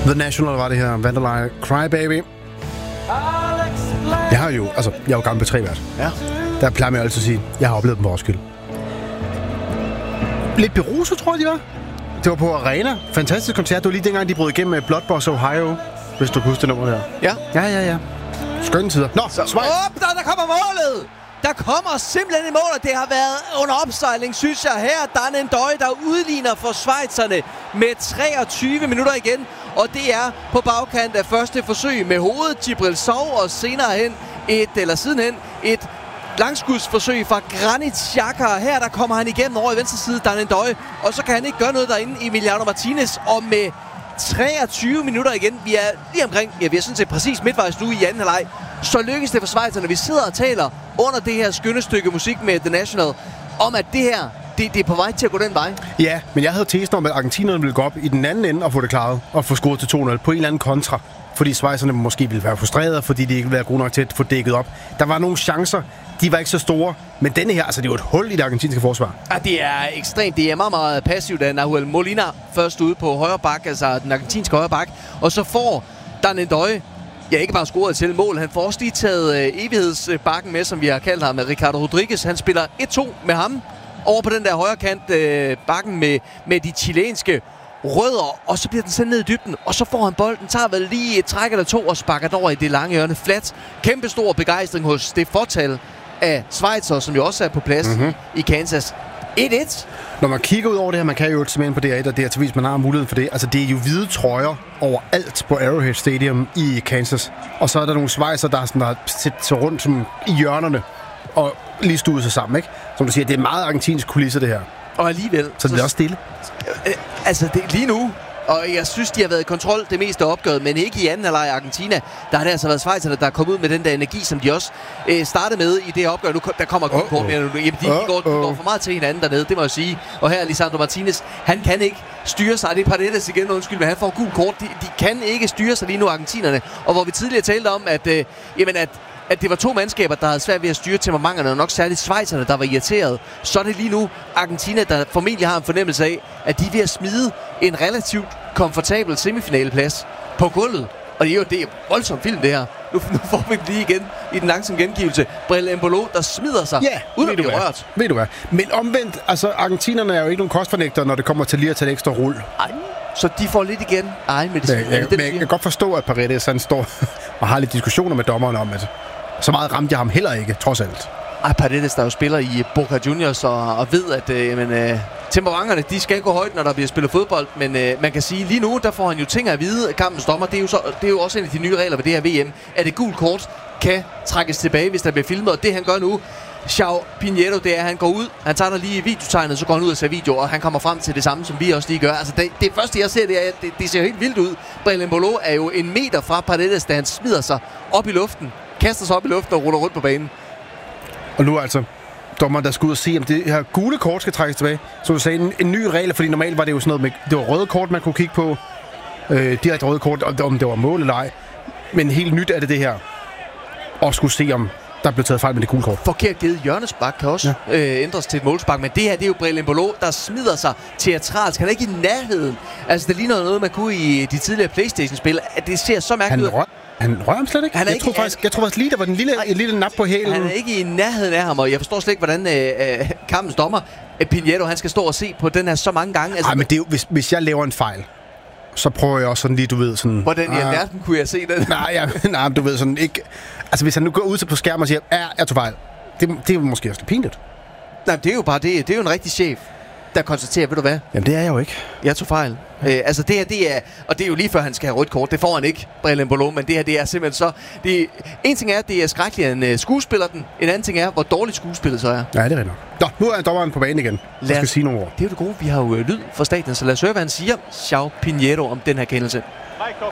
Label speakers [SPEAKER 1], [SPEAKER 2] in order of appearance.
[SPEAKER 1] The National var det her. Vanderlei, Crybaby. Jeg er jo gammel P3-vært.
[SPEAKER 2] Ja.
[SPEAKER 1] Der plejer man jo altid at sige, jeg har oplevet dem på Roskilde. Lidt beruset, tror jeg, de var. Det var på Arena. Fantastisk koncert. Det var lige dengang, de brød igennem med Bloodboss Ohio. Hvis du kan huske det nummer der.
[SPEAKER 2] Ja.
[SPEAKER 1] Ja. Skønne tider. Nå, Schweiz.
[SPEAKER 2] Der kommer målet! Der kommer simpelthen et mål, og det har været under opsejling, synes jeg. Her Dan N'Doye, der udligner for schweizerne med 23 minutter igen. Og det er på bagkant af første forsøg med hovedet Djibril Sow, og sidenhen et langskudsforsøg fra Granit Xhaka. Her der kommer han igennem over i venstre side, Dan N'Doye, og så kan han ikke gøre noget derinde, Emiliano Martinez, og med 23 minutter igen. Vi er lige omkring, vi er sådan set præcis midtvejs nu i anden halvleg. Så lykkes det for schweizerne. Vi sidder og taler under det her skønne stykke musik med The National, om at det her, det er på vej til at gå den vej.
[SPEAKER 1] Ja, men jeg havde tesen om, at argentinerne ville gå op i den anden ende og få det klaret, og få scoret til 2-0 på en eller anden kontra. Fordi schweizerne måske ville være frustrerede, fordi de ikke ville være gode nok til at få dækket op. Der var nogle chancer, de var ikke så store, men denne her, det er jo et hul i det argentinske forsvar.
[SPEAKER 2] Ja, det er ekstremt. Det er meget, meget passivt af Nahuel Molina først ude på højre bak, altså den argentinske højre bak. Og så får Dan N'Doye, ikke bare scoret til mål, han får også lige taget evighedsbakken med, som vi har kaldt ham, med Ricardo Rodriguez. Han spiller 1-2 med ham over på den der højre kant, bakken med de chilenske rødder, og så bliver den sendt ned i dybden, og så får han bolden, tager vel lige et træk eller to og sparker den over i det lange hjørne flat. Kæmpe stor begejstring hos det fortal af Schweizer, som jo også er på plads i Kansas. 1-1.
[SPEAKER 1] Når man kigger ud over det her, man kan jo simpelthen på DR1 og DR2, hvis man har muligheden for det. Altså, det er jo hvide trøjer overalt på Arrowhead Stadium i Kansas. Og så er der nogle Schweizer, der har set sig rundt som i hjørnerne og lige stuet sig sammen, ikke? Som du siger, det er meget argentinsk kulisse, det her.
[SPEAKER 2] Og alligevel...
[SPEAKER 1] Så det er også stille.
[SPEAKER 2] Lige nu, og jeg synes, de har været i kontrol det meste af opgøret, men ikke i anden halvleg i Argentina. Der har det altså været schweizerne, der er kommet ud med den der energi, som de også startede med i det her opgør. Nu der kommer kun kort mere. De går for meget til hinanden dernede, det må jeg sige. Og her er Lisandro Martinez, han kan ikke styre sig. Det er Paredes igen, undskyld, men han får gul kort. De kan ikke styre sig lige nu, argentinerne. Og hvor vi tidligere talte om, at det var to mandskaber, der havde svært ved at styre temperamenterne, og nok særligt schweizerne, der var irriteret. Så er det lige nu Argentina, der formentlig har en fornemmelse af, at de er ved at smide en relativt komfortabel semifinaleplads på gulvet. Og det er voldsomt film, det her. Nu får vi lige igen i den langsomme gengivelse. Bril Embolo, der smider sig uden at blive rørt.
[SPEAKER 1] Ved du hvad? Men omvendt, argentinerne er jo ikke nogen kostfornægter, når det kommer til lige at tage et ekstra rull.
[SPEAKER 2] Ej, så de får lidt igen egen medicin.
[SPEAKER 1] Men jeg kan godt forstå, at Paredes han står og har lidt diskussioner med dommeren om, at så meget ramte jeg ham heller ikke, trods alt.
[SPEAKER 2] Paredes, der jo spiller i Boca Juniors og ved, at temperamenterne, de skal gå højt, når der bliver spillet fodbold. Men man kan sige, lige nu, der får han jo ting at vide af kampens dommer. Det er jo også en af de nye regler ved det her VM, at et gult kort kan trækkes tilbage, hvis der bliver filmet. Og det han gør nu, João Pinheiro, det er, at han går ud, han tager der lige videotegnet, så går han ud og ser video, og han kommer frem til det samme, som vi også lige gør. Altså det første, jeg ser, det er, det ser helt vildt ud. Bril Embolo er jo en meter fra Paredes, da han smider sig op i luften, kaster sig op i luften og ruller rundt på banen.
[SPEAKER 1] Og nu altså dommeren, der skal ud og se, om det her gule kort skal trækkes tilbage. Så du sagde, en ny regel, fordi normalt var det jo sådan noget med, det var røde kort, man kunne kigge på. Direkte røde kort, om det var mål eller ej. Men helt nyt er det her. Og skulle se, om der blev taget fejl med det gule kort.
[SPEAKER 2] Forkert givet hjørnespark kan også ændres til et målspark. Men det her, det er jo Bril Embolo, der smider sig teatralsk. Han er ikke i nærheden. Altså, det ligner noget, man kunne i de tidligere PlayStation-spil. Det ser så mærkeligt ud.
[SPEAKER 1] Han rører ham slet ikke? Jeg tror faktisk lige, der var en lille nap på hælen.
[SPEAKER 2] Han er ikke i nærheden af ham, og jeg forstår slet ikke, hvordan kampens dommer, Pinheiro, han skal stå og se på den her så mange gange.
[SPEAKER 1] Altså, men det er jo, hvis jeg laver en fejl, så prøver jeg også sådan lige, du ved, sådan...
[SPEAKER 2] Hvordan i alverden kunne jeg se den?
[SPEAKER 1] Nej, du ved, sådan ikke... Altså, hvis han nu går ud på skærmen og siger, jeg tog fejl, det er jo måske også lidt pinligt.
[SPEAKER 2] Nej, det er jo bare det. Det er jo en rigtig chef, der konstaterer, ved du hvad?
[SPEAKER 1] Jamen, det er jeg jo ikke.
[SPEAKER 2] Jeg tog fejl. Altså, det her, det er... Og det er jo lige før, han skal have rødt kort. Det får han ikke, Bril Embolo, men det her, det er simpelthen så... En ting er, at det er skrækkeligt, en skuespiller den. En anden ting er, hvor dårligt skuespillet så er.
[SPEAKER 1] Ja, det er rigtigt. Nå, nu er dommeren på banen igen. Jeg skal sige nogle ord.
[SPEAKER 2] Det er jo det gode. Vi har jo lyd fra staten, så lad os høre, hvad han siger, João Pinheiro, om den her kendelse.